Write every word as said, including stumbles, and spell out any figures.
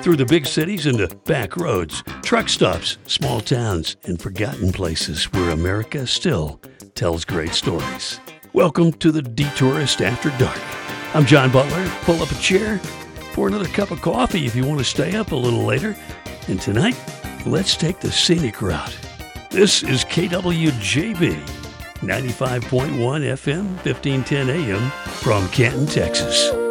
through the big cities and the back roads, truck stops, small towns, and forgotten places where America still tells great stories. Welcome to the Detourist After Dark. I'm John Butler. Pull up a chair, pour another cup of coffee if you want to stay up a little later. And tonight, let's take the scenic route. This is K W J B, ninety-five point one F M, fifteen ten A M, from Canton, Texas.